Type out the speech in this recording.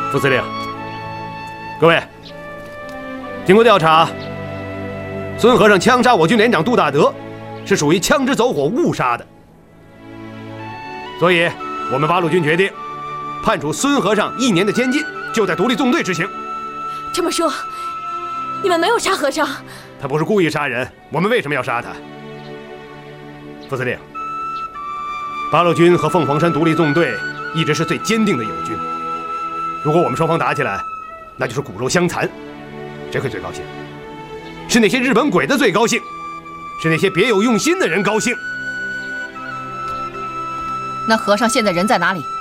副司令，各位，经过调查，孙和尚枪杀我军连长杜大德，是属于枪支走火误杀的。所以，我们八路军决定判处孙和尚1年的监禁，就在独立纵队执行。 这么说，你们没有杀和尚？ 他不是故意杀人，我们为什么要杀他？副司令，八路军和凤凰山独立纵队一直是最坚定的友军。如果我们双方打起来，那就是骨肉相残，谁会最高兴？是那些日本鬼子最高兴，是那些别有用心的人高兴。 那和尚现在人在哪里？